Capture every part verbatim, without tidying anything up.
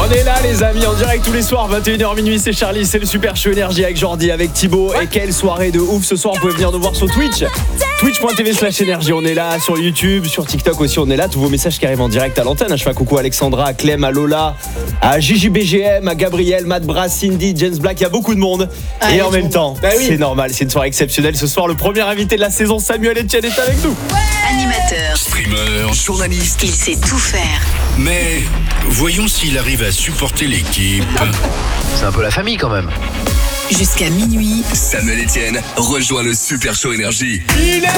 On est là les amis, en direct tous les soirs, vingt et une heures minuit, c'est Charlie, c'est le Super Show Énergie avec Jordi, avec Thibaut. Et quelle soirée de ouf ce soir, vous pouvez venir nous voir sur Twitch. Twitch.tv slash énergie, on est là, sur YouTube, sur TikTok aussi, on est là. Tous vos messages qui arrivent en direct à l'antenne. Je fais un coucou à Alexandra, à Clem, à Lola, à Gigi B G M, à Gabriel, Matt Brass, Cindy, James Black, il y a beaucoup de monde. Ah, et en même temps, bah oui. c'est normal, c'est une soirée exceptionnelle. Ce soir, le premier invité de la saison, Samuel Etienne, est avec nous. Ouais. Animateur, streamer, journaliste, il sait tout faire. Mais voyons s'il arrive à supporter l'équipe. C'est un peu la famille quand même. Jusqu'à minuit, Samuel Etienne rejoint le Super Show Énergie. Il est là.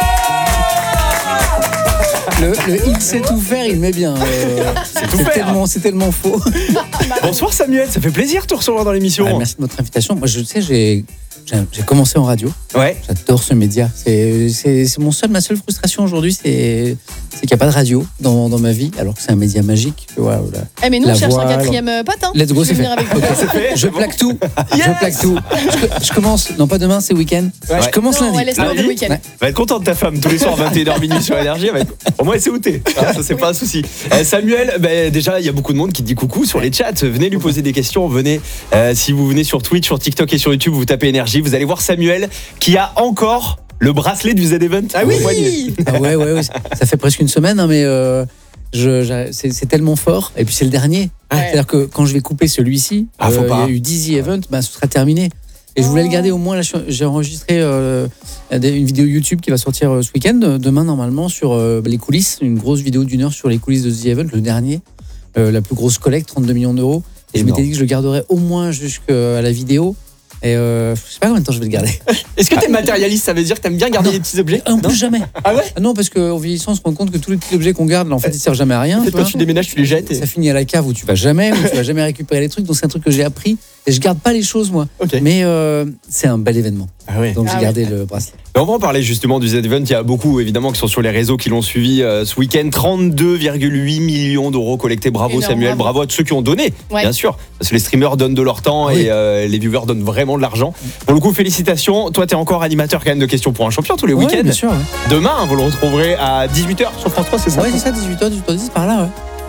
Le, le il sait tout faire, il met bien. Euh, c'est tout c'est faire. Tellement, c'est tellement faux. Bonsoir Samuel, ça fait plaisir de te recevoir dans l'émission. Ouais, merci de votre invitation. Moi, je sais, j'ai, j'ai, j'ai commencé en radio. Ouais. J'adore ce média. C'est, c'est, c'est mon seul, ma seule frustration aujourd'hui, c'est, c'est qu'il n'y a pas de radio dans, dans ma vie, alors que c'est un média magique. Tu vois, la, Eh mais nous la on cherche voix, un quatrième alors... pote. Hein. Let's go, c'est fait. Avec okay, c'est fait. Je plaque tout. Yes. Je plaque tout. Je, je commence. Non, pas demain, c'est week-end. Ouais. Je commence non, lundi. Ouais, laisse-moi le week-end. Ouais. Va être content de ta femme tous les soirs vingt et une heures minuit sur Énergie. Avec... Au moins, elle sait où t'es. Ah, ça, c'est oui. pas un souci. Euh, Samuel, bah, déjà, il y a beaucoup de monde qui te dit coucou sur les chats. Venez lui poser des questions. Venez, euh, si vous venez sur Twitch, sur TikTok et sur YouTube, vous tapez Énergie. Vous allez voir Samuel qui a encore le bracelet du Z-Event. Ah oui, oui. Ah ouais, ouais, ouais. Ça fait presque une semaine, hein, mais euh, je, je, c'est, c'est tellement fort. Et puis c'est le dernier. Ouais. C'est-à-dire que quand je vais couper celui-ci, ah, euh, il y a eu dix events, bah, ce sera terminé. Et je voulais le garder au moins. Là, j'ai enregistré euh, une vidéo YouTube qui va sortir euh, ce week-end, demain normalement, sur euh, les coulisses. Une grosse vidéo d'une heure sur les coulisses de The Event, le dernier. Euh, la plus grosse collecte, trente-deux millions d'euros. Et je m'étais dit que je le garderais au moins jusqu'à la vidéo. Et euh, je sais pas combien de temps je vais le garder. Est-ce que t'es matérialiste? Ça veut dire que t'aimes bien garder non. les petits objets? En plus, jamais. Ah ouais? Ah non, parce qu'en vieillissant, on se rend compte que tous les petits objets qu'on garde, là, en fait, ils servent jamais à rien. En fait, quand tu déménages, tu les jettes. Et... ça finit à la cave où tu vas jamais, où tu vas jamais récupérer les trucs. Donc c'est un truc que j'ai appris. Et je garde pas les choses, moi. Okay. Mais euh, c'est un bel événement. Ah ouais. Donc ah j'ai ouais. gardé le bracelet. Mais on va en parler justement du Z-Event. Il y a beaucoup évidemment qui sont sur les réseaux qui l'ont suivi euh, ce week-end. trente-deux virgule huit millions d'euros collectés. Bravo énorme, Samuel, bravo. bravo à tous ceux qui ont donné, ouais. bien sûr. Parce que les streamers donnent de leur temps oui. et euh, les viewers donnent vraiment de l'argent. Pour le coup, félicitations. Toi, tu es encore animateur quand même de questions pour un champion tous les ouais, week-ends. Bien sûr. Ouais. Demain, vous le retrouverez à dix-huit heures sur France trois, c'est ça? Oui, c'est ça, dix-huit heures, dix-huit heures dix par là.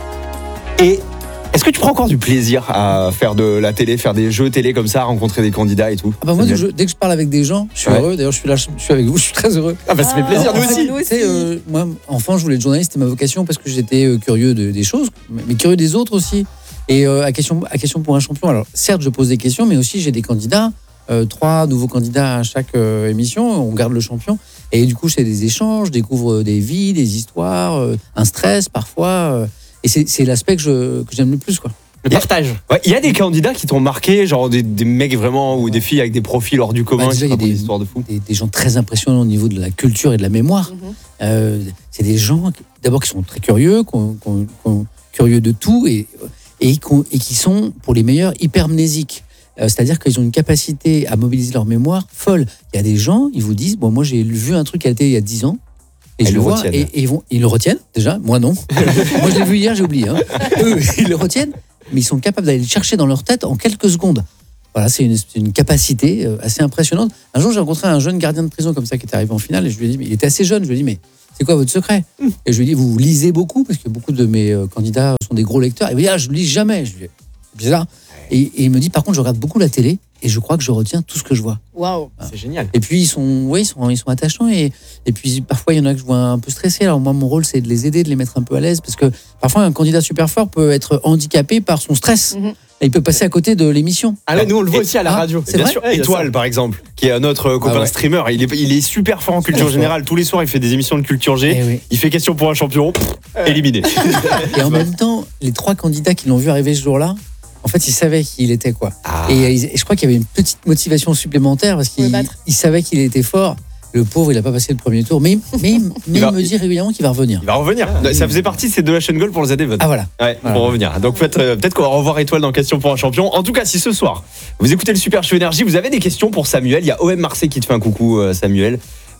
Ouais. Et est-ce que tu prends encore du plaisir à faire de la télé, faire des jeux télé comme ça, rencontrer des candidats et tout? Ah bah moi, dès que, je, dès que je parle avec des gens, je suis ouais. heureux. D'ailleurs, je suis là, je suis avec vous, je suis très heureux. Ah bah ça fait plaisir, ah, nous aussi. Nous aussi. Euh, moi, enfant, je voulais être journaliste, c'était ma vocation parce que j'étais euh, curieux de, des choses, mais curieux des autres aussi. Et euh, à, question, à question pour un champion, alors certes, je pose des questions, mais aussi j'ai des candidats, euh, trois nouveaux candidats à chaque euh, émission, on garde le champion. Et du coup, je fais des échanges, je découvre des vies, des histoires, euh, un stress parfois. Euh, et c'est, c'est l'aspect que, je, que j'aime le plus, quoi. Le partage. Ouais, il y a des candidats qui t'ont marqué, genre des, des mecs vraiment ou des filles avec des profils hors du commun. Bah, déjà, il y a des histoires de fou. Des, des gens très impressionnants au niveau de la culture et de la mémoire. Mm-hmm. Euh, c'est des gens qui, d'abord qui sont très curieux, qu'on, qu'on, qu'on, curieux de tout et, et, qu'on, et qui sont pour les meilleurs hypermnésiques. Euh, c'est-à-dire qu'ils ont une capacité à mobiliser leur mémoire folle. Il y a des gens, ils vous disent, bon, moi j'ai vu un truc qui a été il y a dix ans. Et, et je le vois, et, et ils, vont, ils le retiennent déjà, moi non. Moi je l'ai vu hier, j'ai oublié. Hein. Eux, ils le retiennent. Mais ils sont capables d'aller le chercher dans leur tête en quelques secondes. Voilà, c'est une, c'est une capacité assez impressionnante. Un jour, j'ai rencontré un jeune gardien de prison comme ça qui était arrivé en finale et je lui ai dit, mais il était assez jeune, je lui ai dit, mais c'est quoi votre secret? Et je lui ai dit, vous lisez beaucoup, parce que beaucoup de mes candidats sont des gros lecteurs. Et il me dit, ah, je lis jamais. Je lui ai dit, c'est bizarre. Et, et il me dit, par contre, je regarde beaucoup la télé et je crois que je retiens tout ce que je vois. Waouh, ah. C'est génial. Et puis, ils sont, ouais, ils sont, ils sont attachants et, et puis parfois, il y en a que je vois un peu stressés. Alors moi, mon rôle, c'est de les aider, de les mettre un peu à l'aise parce que parfois, un candidat super fort peut être handicapé par son stress. Mm-hmm. Et il peut passer à côté de l'émission. Ah là, nous, on le voit et, aussi à la ah, radio. C'est bien vrai sûr. Étoile, par exemple, qui est notre copain ah ouais. streamer. Il est, il est super fort en culture générale. Tous les soirs, il fait des émissions de culture G. Eh oui. Il fait question pour un champion. Pff, éliminé. Et en même temps, les trois candidats qui l'ont vu arriver ce jour-là, en fait, ils savaient qui il était, quoi. Ah. Et, et je crois qu'il y avait une petite motivation supplémentaire parce qu'il il savait qu'il était fort. Le pauvre, il n'a pas passé le premier tour, mais, mais, mais il, va, il me dit régulièrement qu'il va revenir. Il va revenir. Ah, ça faisait partie de ces Donation Goal pour le Z-Event. Ah voilà. Ouais, voilà. Pour revenir. Donc peut-être, euh, peut-être qu'on va revoir Étoile dans Question pour un champion. En tout cas, si ce soir, vous écoutez le Super Show Énergie, vous avez des questions pour Samuel. Il y a O M Marseille qui te fait un coucou, euh, Samuel.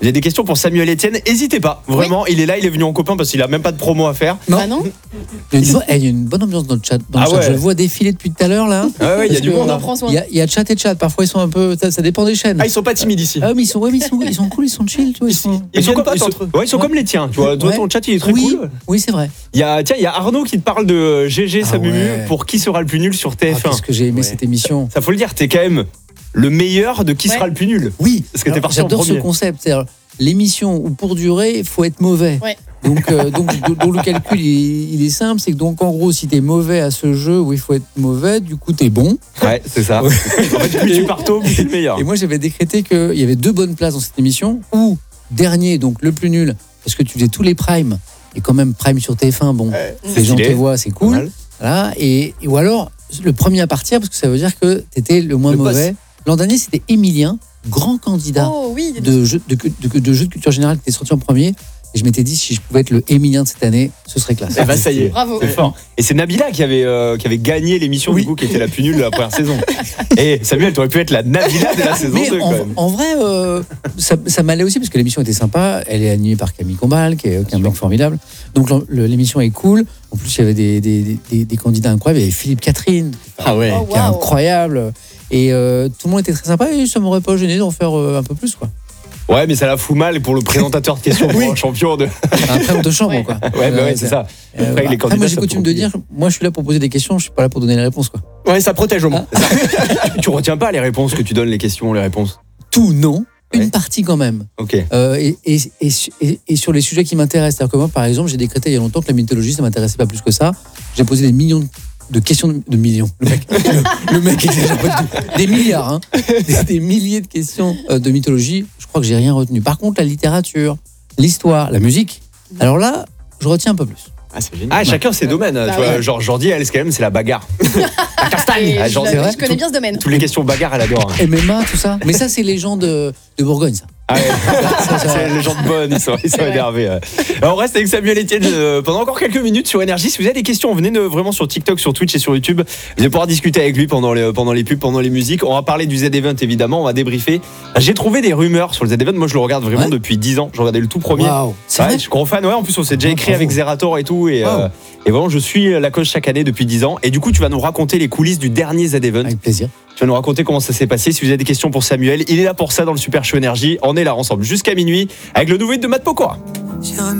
Vous avez des questions pour Samuel Etienne, n'hésitez pas. Vraiment, il est là, il est venu en copain parce qu'il a même pas de promo à faire. Non. Ah non Il y a une bonne- eh, il y a une bonne ambiance dans le chat. Dans le Ah chat. ouais. Je le vois défiler depuis tout à l'heure là. Ah ouais, il y a Parce du que, monde. On en hein. prend soin. Il y, a, il y a chat et chat. Parfois ils sont un peu. Ça, ça dépend des chaînes. Ah, ils sont pas timides ici. Ah, mais ils sont, ouais, mais ils sont, ils sont cool, ils sont chill, tu vois. Ils sont... Ils sont, viennent comme, pas ils sont- entre eux. ouais, ils sont Ouais. comme les tiens. Tu vois, toi, Ouais. ton chat, il est très oui, cool. oui, c'est vrai. Il y a, tiens, il y a Arnaud qui te parle de G G Ah Samumu ouais. pour qui sera le plus nul sur T Ah, F un. qu'est-ce que j'ai aimé Ouais. cette émission. Ça faut le dire, t'es quand même le meilleur de qui Ouais. sera le plus nul. Oui, Parce que t'es alors, parti en j'adore ce premier. concept. C'est-à-dire, l'émission où pour durer, il faut être mauvais. Ouais. Donc, euh, donc, donc, le calcul, il est, il est simple. C'est que donc, en gros, si t'es mauvais à ce jeu où il faut être mauvais, du coup, t'es bon. Ouais, c'est ça. En fait, plus tu pars tôt, plus t'es le meilleur. Et moi, j'avais décrété qu'il y avait deux bonnes places dans cette émission. Ou dernier, donc le plus nul, parce que tu faisais tous les primes. Et quand même, prime sur T F un, bon, les gens stylé. te voient, c'est Pas cool. mal. Voilà, et, et- ou alors, le premier à partir, parce que ça veut dire que t'étais le moins Le boss. mauvais. L'an dernier, c'était Emilien, grand candidat Oh oui. de jeux de, de, de jeux de culture générale qui était sorti en premier. Et je m'étais dit, si je pouvais être le Emilien de cette année, ce serait classe. Eh ben, ça y est. Bravo. C'est fort. Et c'est Nabila qui avait, euh, qui avait gagné l'émission, Oui. du coup, qui était la plus nulle de la première saison. Et Samuel, t'aurais pu être la Nabila de la saison Mais deux, en, quand même. en vrai, euh, ça, ça m'allait aussi parce que l'émission était sympa. Elle est animée par Camille Combal, qui est, qui est un mec formidable. Donc le- le- l'émission est cool. En plus, il y avait des, des, des, des candidats incroyables. Il y avait Philippe Catherine, Ah ouais. Oh, qui est waouh. incroyable. Et euh, tout le monde était très sympa. Et ça m'aurait pas gêné d'en faire euh, un peu plus, quoi. Ouais, mais ça la fout mal pour le présentateur de questions pour un champion de. Après, on te chambre, Ouais. quoi. Ouais, bah ouais, Euh, c'est ça. Euh, Après, les après, candidats, moi, j'ai ça coutume peut de dire, moi, je suis là pour poser des questions. Je suis pas là pour donner les réponses, quoi. Ouais, ça protège au moins. tu, tu retiens pas les réponses que tu donnes, les questions, les réponses. Tout, non. Ouais. Une partie, quand même. Ok. Euh, et, et, et, et- et sur les sujets qui m'intéressent. C'est-à-dire que moi, par exemple, j'ai décrété il y a longtemps que la mythologie, ça m'intéressait pas plus que ça. J'ai posé des millions de questions de, de millions. Le mec, le, le mec exagère pas du tout. Des milliards, hein. Des, des milliers de questions euh, de mythologie. Je crois que j'ai rien retenu. Par contre, la littérature, l'histoire, la musique, alors là, je retiens un peu plus. Ah, c'est génial. Ah, chacun ses domaines. Bah tu vois, ouais. genre, Jordi, elle, c'est quand même, c'est la bagarre. La castagne. Et Ah, je, Jordi, la- vrai je connais bien ce domaine. toutes les questions bagarre, elle adore. hein. M M A, tout ça. Mais ça, c'est les gens de, de Bourgogne, ça. Ah ouais. Ça, ça- C'est les gens de bonne, ils sont, ils sont C'est vrai. énervés. ouais. Alors, on reste avec Samuel Etienne euh, pendant encore quelques minutes sur Énergie. Si vous avez des questions, venez de- vraiment sur TikTok, sur Twitch et sur YouTube. Vous allez pouvoir discuter avec lui pendant les, pendant les pubs, pendant les musiques. On va parler du Z-Event évidemment, on va débriefer. J'ai trouvé des rumeurs sur le Z-Event. Moi, je le regarde vraiment Ouais. depuis dix ans. Je regardais le tout premier. Waouh. C'est Ouais, vrai. je suis gros fan. Ouais, en plus, on s'est déjà Ah, écrit bravo. avec Zerator et tout. Et, Wow. euh, et vraiment, je suis la cause chaque année depuis dix ans. Et du coup, tu vas nous raconter les coulisses du dernier Z-Event. Avec plaisir. Tu vas nous raconter comment ça s'est passé. Si vous avez des questions pour Samuel, il est là pour ça dans le Super Show Énergie. On est là ensemble jusqu'à minuit avec le nouveau hit de Matt Pokora. J'ai remis